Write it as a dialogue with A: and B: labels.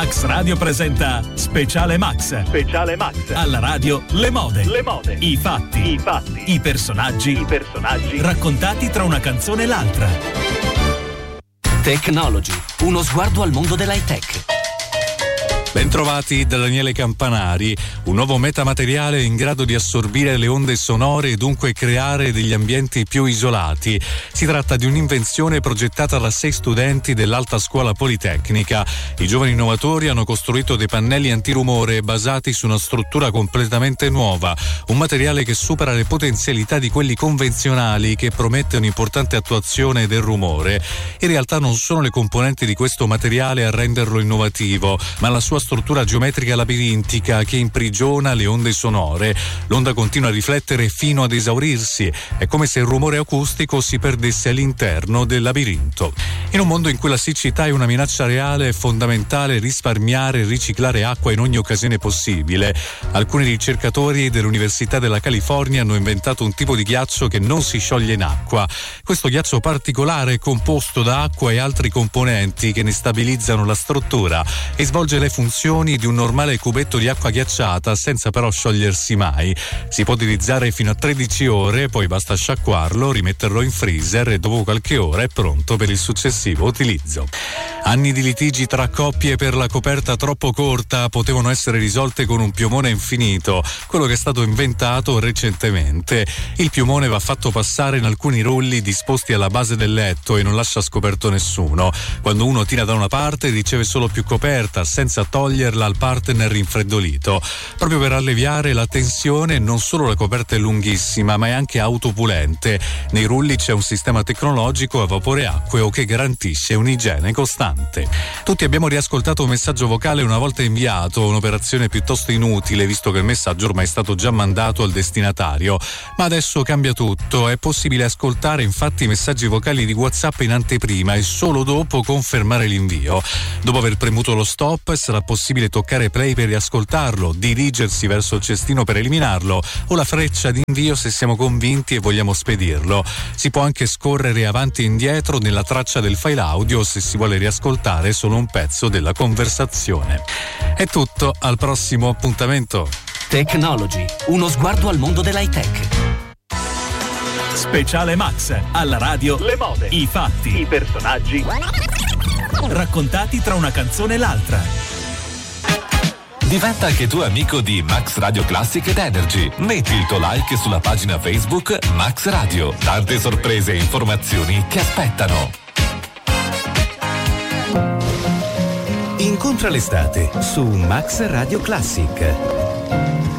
A: Max Radio presenta Speciale Max.
B: Speciale Max.
A: Alla radio le mode.
B: Le mode.
A: I fatti. I personaggi. Raccontati tra una canzone e l'altra.
C: Technology. Uno sguardo al mondo dell'high tech.
D: Bentrovati da Daniele Campanari, un nuovo metamateriale in grado di assorbire le onde sonore e dunque creare degli ambienti più isolati. Si tratta di un'invenzione progettata da 6 studenti dell'Alta Scuola Politecnica. I giovani innovatori hanno costruito dei pannelli antirumore basati su una struttura completamente nuova, un materiale che supera le potenzialità di quelli convenzionali, che promette un'importante attuazione del rumore. In realtà non sono le componenti di questo materiale a renderlo innovativo, ma la sua struttura geometrica labirintica che imprigiona le onde sonore. L'onda continua a riflettere fino ad esaurirsi. È come se il rumore acustico si perdesse all'interno del labirinto. In un mondo in cui la siccità è una minaccia reale, è fondamentale risparmiare e riciclare acqua in ogni occasione possibile. Alcuni ricercatori dell'Università della California hanno inventato un tipo di ghiaccio che non si scioglie in acqua. Questo ghiaccio particolare è composto da acqua e altri componenti che ne stabilizzano la struttura e svolge le funzioni di un normale cubetto di acqua ghiacciata senza però sciogliersi mai. Si può utilizzare fino a 13 ore, poi basta sciacquarlo, rimetterlo in freezer e dopo qualche ora è pronto per il successivo utilizzo. Anni di litigi tra coppie per la coperta troppo corta potevano essere risolte con un piumone infinito, quello che è stato inventato recentemente. Il piumone va fatto passare in alcuni rulli disposti alla base del letto e non lascia scoperto nessuno. Quando uno tira da una parte riceve solo più coperta, senza toglierla al partner rinfreddolito. Proprio per alleviare la tensione, non solo la coperta è lunghissima, ma è anche autopulente. Nei rulli c'è un sistema tecnologico a vapore acqueo che garantisce un'igiene costante. Tutti abbiamo riascoltato un messaggio vocale una volta inviato, un'operazione piuttosto inutile visto che il messaggio ormai è stato già mandato al destinatario. Ma adesso cambia tutto, è possibile ascoltare infatti i messaggi vocali di WhatsApp in anteprima e solo dopo confermare l'invio. Dopo aver premuto lo stop sarà possibile toccare play per riascoltarlo, dirigersi verso il cestino per eliminarlo o la freccia di invio se siamo convinti e vogliamo spedirlo. Si può anche scorrere avanti e indietro nella traccia del file audio se si vuole riascoltare solo un pezzo della conversazione. È tutto, al prossimo appuntamento.
C: Technology, uno sguardo al mondo dell'high tech.
A: Speciale Max. Alla radio
B: le mode.
A: I fatti.
B: I personaggi.
A: Raccontati tra una canzone e l'altra.
E: Diventa anche tu amico di Max Radio Classic ed Energy. Metti il tuo like sulla pagina Facebook Max Radio. Tante sorprese e informazioni ti aspettano.
F: Incontra l'estate su Max Radio Classic.